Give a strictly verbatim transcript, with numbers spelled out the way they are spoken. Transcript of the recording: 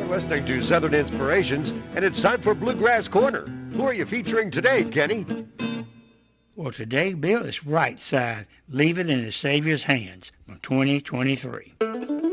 listening to Southern Inspirations, and it's time for Bluegrass Corner. Who are you featuring today, Kenny? Well, today, Bill, is Right Side, Leave It in the Savior's Hands from twenty twenty-three.